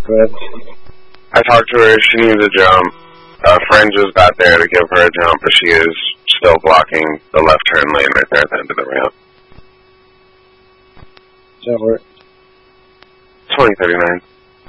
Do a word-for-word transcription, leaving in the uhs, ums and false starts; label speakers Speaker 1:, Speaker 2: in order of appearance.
Speaker 1: Good.
Speaker 2: I talked to her. She needs a jump. A friend just got there to give her a jump, but she is still blocking the left turn lane right there at the end of the ramp.
Speaker 1: So we're
Speaker 2: twenty thirty-nine.